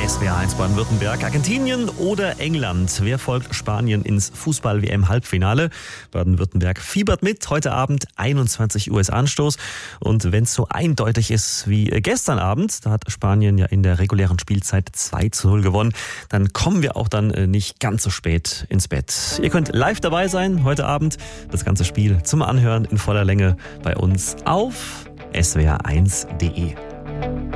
SWR 1 Baden-Württemberg, Argentinien oder England? Wer folgt Spanien ins Fußball-WM-Halbfinale? Baden-Württemberg fiebert mit. Heute Abend 21 Uhr ist Anstoß. Und wenn es so eindeutig ist wie gestern Abend, da hat Spanien ja in der regulären Spielzeit 2:0 gewonnen, dann kommen wir auch dann nicht ganz so spät ins Bett. Ihr könnt live dabei sein heute Abend. Das ganze Spiel zum Anhören in voller Länge bei uns auf swr1.de.